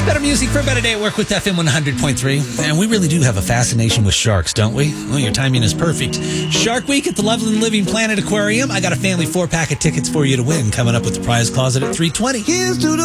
Better music for a better day at work with FM 100.3. And we really do have a fascination with sharks, don't we? Well, your timing is perfect. Shark Week at the Loveland Living Planet Aquarium. I got a family 4-pack of tickets for you to win coming up with the prize closet at 3:20. Here's to the